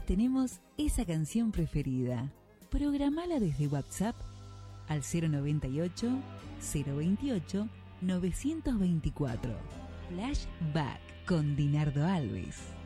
tenemos esa canción preferida. Programala desde WhatsApp al 098 028 924. Flashback con Dinardo Alves.